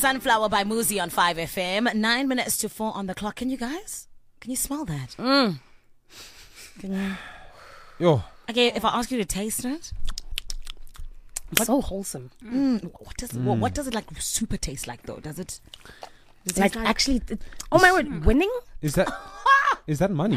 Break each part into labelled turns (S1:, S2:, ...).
S1: Sunflower by Muzi on 5FM. 9 minutes to 4 on the clock. Can you smell that? Can you?
S2: Yo.
S1: Okay, if I ask you to taste it.
S3: So wholesome.
S1: What does it like super taste like though? Does it
S3: Like actually, oh my word, winning?
S2: Is that money?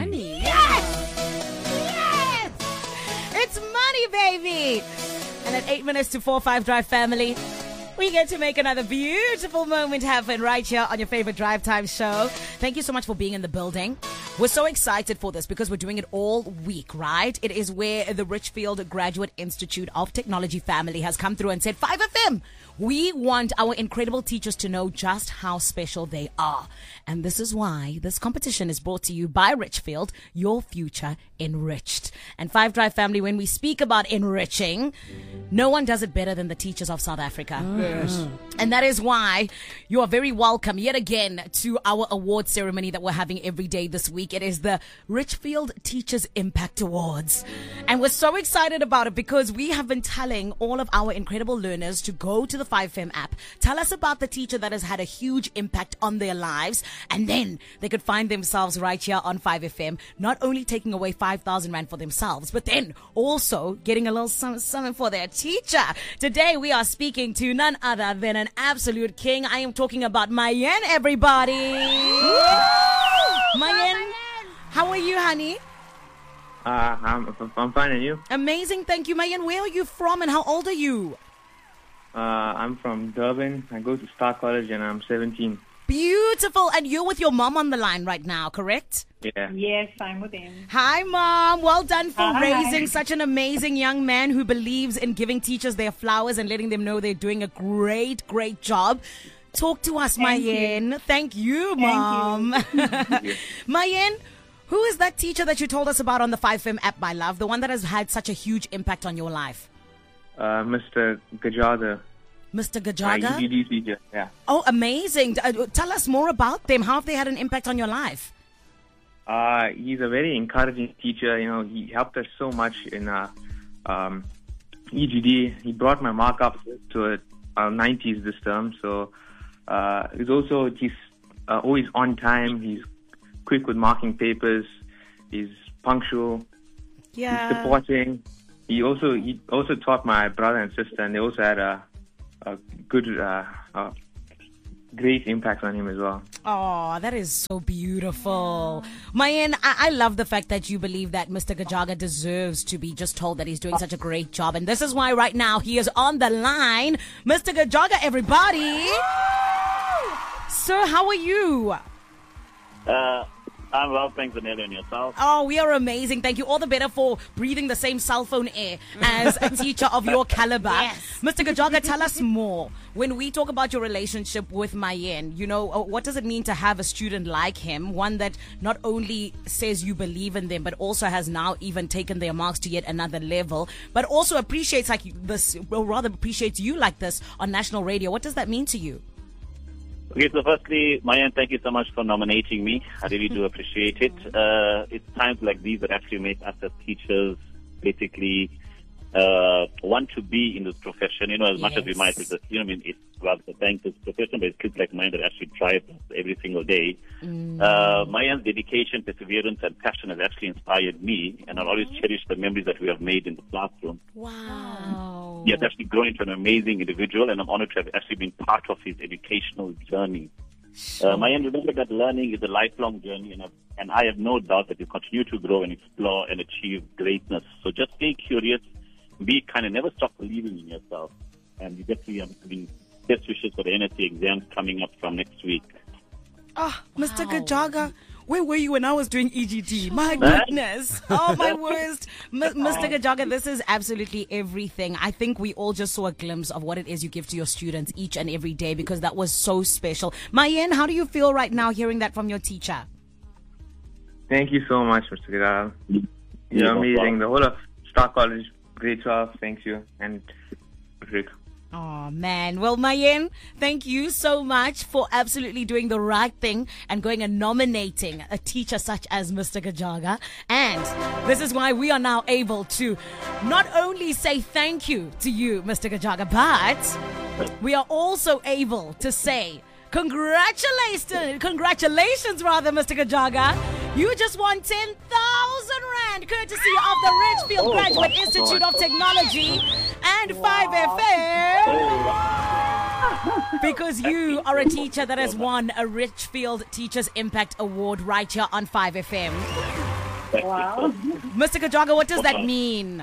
S1: Yes! It's money, baby! And at 8 minutes to 4, 5 Drive family, we get to make another beautiful moment happen right here on your favorite Drive Time show. Thank you so much for being in the building. We're so excited for this because we're doing it all week, right? It is where the Richfield Graduate Institute of Technology family has come through and said, 5FM, we want our incredible teachers to know just how special they are. And this is why this competition is brought to you by Richfield, your future enriched. And 5 Drive family, when we speak about enriching, no one does it better than the teachers of South Africa.
S2: Yes.
S1: And that is why you are very welcome yet again to our award ceremony that we're having every day this week. It is the Richfield Teachers Impact Awards. And we're so excited about it because we have been telling all of our incredible learners to go to the 5FM app, tell us about the teacher that has had a huge impact on their lives, and then they could find themselves right here on 5FM, not only taking away 5,000 Rand for themselves, but then also getting a little something for their teacher. Today we are speaking to none other than an absolute king. I am talking about Mayen, everybody. Mayen, how are you, honey?
S4: I'm fine, and you?
S1: Amazing, thank you, Mayen. Where are you from and how old are you?
S4: I'm from Durban. I go to Star College and I'm 17.
S1: Beautiful. And you're with your mom on the line right now, correct?
S4: Yeah.
S5: Yes, I'm with him.
S1: Hi, Mom. Well done for
S5: Hi.
S1: raising such an amazing young man who believes in giving teachers their flowers and letting them know they're doing a great, great job. Talk to us, Mayen. Thank you, Mom. Mayen, who is that teacher that you told us about on the 5FM app, my love? The one that has had such a huge impact on your life?
S4: Mr. Gajaga.
S1: Mr.
S4: My
S1: Gajaga?
S4: EDD teacher, yeah.
S1: Oh, amazing. Tell us more about them. How have they had an impact on your life?
S4: He's a very encouraging teacher. You know, he helped us so much in EGD. He brought my mark up to 90s this term. So he's always on time. He's quick with marking papers. He's punctual.
S1: Yeah.
S4: He's supporting. He also taught my brother and sister, and they also had a good, great impact on him as well.
S1: Oh, that is so beautiful. Mayen, I love the fact that you believe that Mr. Gajaga deserves to be just told that he's doing such a great job. And this is why right now he is on the line. Mr. Gajaga, everybody. Sir, how are you?
S6: I'm well, thanks, Anelli, and yourself.
S1: Oh, we are amazing. Thank you. All the better for breathing the same cell phone air as a teacher of your caliber.
S5: Yes.
S1: Mr. Gajaga, tell us more. When we talk about your relationship with Mayen, you know, what does it mean to have a student like him? One that not only says you believe in them, but also has now even taken their marks to yet another level, but also appreciates like this, or rather appreciates you like this on national radio. What does that mean to you?
S6: Okay, so firstly, Mayan, thank you so much for nominating me. I really do appreciate it. It's times like these that actually make us as teachers basically want to be in this profession, you know, as much as we might, you know, I mean, it's rather thank this profession, but it's kids like mine that actually drive us every single day. Mayan's dedication, perseverance, and passion has actually inspired me, and I'll always cherish the memories that we have made in the classroom.
S1: Wow.
S6: He has actually grown into an amazing individual, and I'm honored to have actually been part of his educational journey. Mayan, remember that learning is a lifelong journey, and I have no doubt that you continue to grow and explore and achieve greatness. So just stay curious, be kind, and never stop believing in yourself. And you definitely have having best wishes for the NSC exams coming up from next week.
S1: Oh, Mr. Gajaga, where were you when I was doing EGT? My goodness. Oh, my worst. Mr. Gajaga, this is absolutely everything. I think we all just saw a glimpse of what it is you give to your students each and every day because that was so special. Mayen, how do you feel right now hearing that from your teacher?
S4: Thank you so much, Mr. Gajaga. You're amazing. The whole of Star College, great job. Thank you. And Rick.
S1: Oh, man. Well, Mayen, thank you so much for absolutely doing the right thing and going and nominating a teacher such as Mr. Gajaga. And this is why we are now able to not only say thank you to you, Mr. Gajaga, but we are also able to say congratulations, Mr. Kajaga. You just won 10,000 Rand courtesy of the Richfield Graduate Institute of Technology and 5FM. Because you are a teacher that has won a Richfield Teachers Impact Award right here on 5FM.
S5: Wow.
S1: Mr. Kajaga, what does that mean?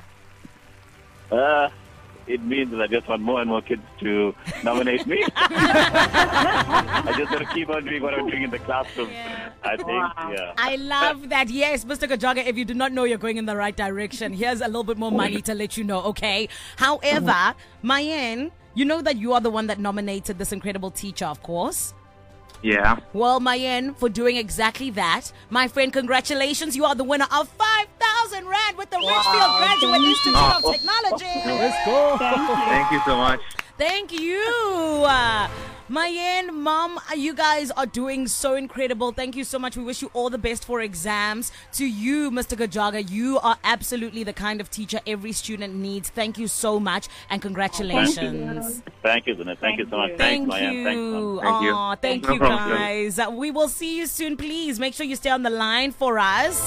S6: It means that I just want more and more kids to nominate me. I just got to keep on doing what I'm doing in the classroom, I think. Yeah.
S1: I love that. Yes, Mr. Kajaga, if you do not know you're going in the right direction, here's a little bit more money to let you know, okay? However, Mayen, you know that you are the one that nominated this incredible teacher, of course.
S4: Yeah.
S1: Well, Mayen, for doing exactly that, my friend, congratulations. You are the winner of 5,000 Rand with the Richfield Graduate Institute of Technology.
S2: Let's go.
S4: Thank you so much.
S1: Thank you. Mayen, Mom, you guys are doing so incredible. Thank you so much. We wish you all the best for exams. To you, Mr. Kajaga, you are absolutely the kind of teacher every student needs. Thank you so much and congratulations.
S6: Thank you, Zinat. Thank you so much.
S1: Thank
S6: Thanks, Mayan.
S1: you.
S6: Thanks, Mom.
S4: Thank you.
S1: Aw, thank
S4: No
S1: you,
S4: problem.
S1: guys. We will see you soon. Please make sure you stay on the line for us.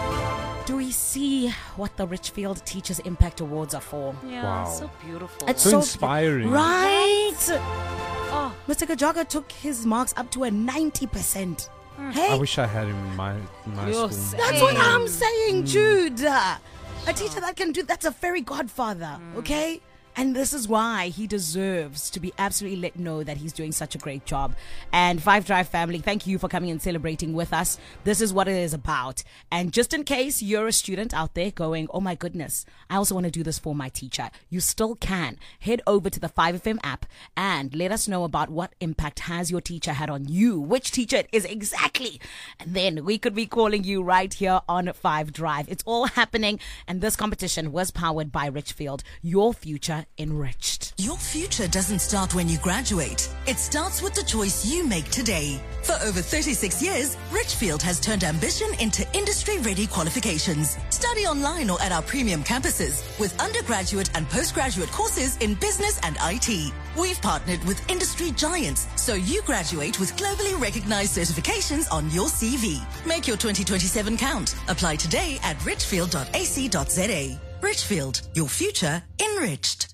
S1: Do we see what the Richfield Teachers Impact Awards are for?
S3: Yeah,
S2: Wow.
S3: so beautiful.
S1: It's
S2: So inspiring.
S1: Right?
S3: Oh.
S1: Mr. Kajaga took his marks up to a 90%.
S2: I
S1: Hey,
S2: wish I had him in my
S3: You're
S2: school.
S1: that's what I'm saying, Jude. A teacher that can do that's a fairy godfather, okay? And this is why he deserves to be absolutely let know that he's doing such a great job. And 5 Drive family, thank you for coming and celebrating with us. This is what it is about. And just in case you're a student out there going, oh my goodness, I also want to do this for my teacher, you still can. Head over to the 5FM app and let us know about what impact has your teacher had on you, which teacher it is exactly. And then we could be calling you right here on 5 Drive. It's all happening. And this competition was powered by Richfield. Your future enriched.
S7: Your future doesn't start when you graduate. It starts with the choice you make today. For over 36 years, Richfield has turned ambition into industry-ready qualifications. Study online or at our premium campuses with undergraduate and postgraduate courses in business and IT. We've partnered with industry giants, so you graduate with globally recognized certifications on your CV. Make your 2027 count. Apply today at richfield.ac.za. Richfield, your future enriched.